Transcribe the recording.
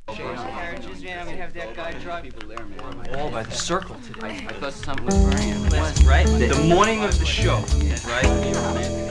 Carriages, man. We have that guy drive people there, man. All by the circle today. I thought something was burning. Right? The morning of the show, right?